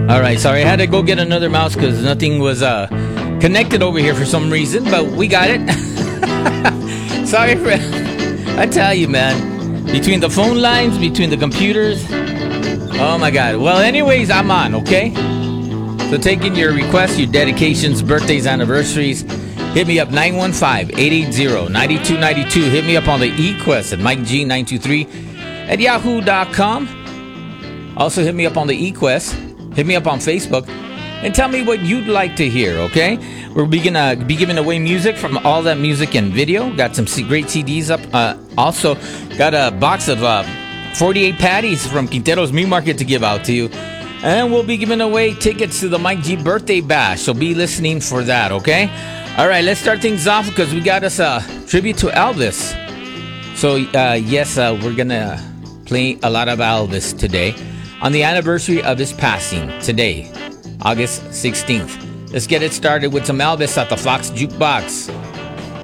All right, sorry, I had to go get another mouse because nothing was connected over here for some reason, but we got it. Sorry for, I tell you, man, between the phone lines, between the computers, oh my God. Well, anyways, I'm on, okay? So taking your requests, your dedications, birthdays, anniversaries, hit me up 915-880-9292. Hit me up on the eQuest at MikeG923 at yahoo.com. Also hit me up on the eQuest. Hit me up on Facebook and tell me what you'd like to hear, okay? We're gonna be giving away music from All That Music and Video. Got some great CDs up. Also got a box of 48 patties from Quintero's Meat Market to give out to you. And we'll be giving away tickets to the Mike G birthday bash. So be listening for that, okay? All right, let's start things off because we got us a tribute to Elvis. So, yes, we're going to play a lot of Elvis today on the anniversary of his passing today, August 16th. Let's get it started with some Elvis at the Fox Jukebox.